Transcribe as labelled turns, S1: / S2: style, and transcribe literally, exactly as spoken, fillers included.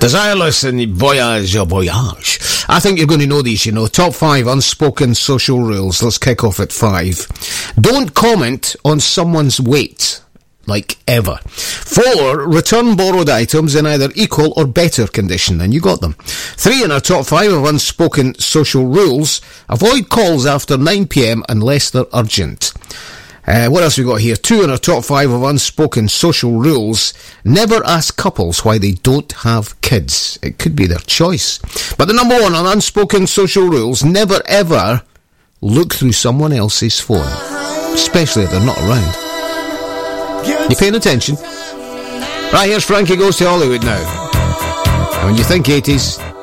S1: Desireless and Voyage or Voyage. I think you're going to know these, you know. Top five unspoken social rules. Let's kick off at five. Don't comment on someone's weight. Like ever. Four, return borrowed items in either equal or better condition, and you got them. Three, in our top five of unspoken social rules, avoid calls after nine p.m. unless they're urgent. Uh, what else we got here? Two, in our top five of unspoken social rules, never ask couples why they don't have kids. It could be their choice. But the number one on unspoken social rules, never ever look through someone else's phone, especially if they're not around. You paying attention? Right, here's Frankie Goes to Hollywood now. And when you think eighties,